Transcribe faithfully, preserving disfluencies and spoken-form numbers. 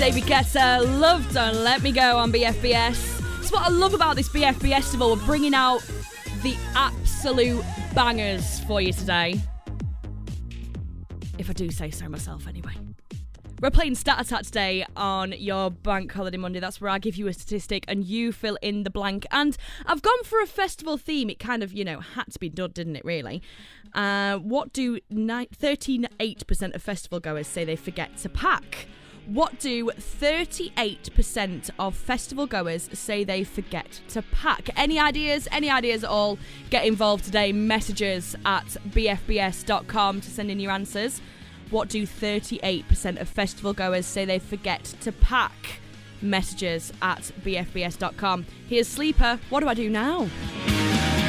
David Guetta, Love Don't Let Me Go on B F B S. It's what I love about this B F B S Festival. We're bringing out the absolute bangers for you today. If I do say so myself anyway. We're playing Stat Attack today on your Bank Holiday Monday. That's where I give you a statistic and you fill in the blank. And I've gone for a festival theme. It kind of, you know, had to be done, didn't it, really? Uh, what do thirty-eight percent of festival goers say they forget to pack? What do thirty-eight percent of festival goers say they forget to pack? Any ideas? Any ideas at all? Get involved today. Messages at b f b s dot com to send in your answers. What do thirty-eight percent of festival goers say they forget to pack? Messages at b f b s dot com. Here's Sleeper. What do I do now?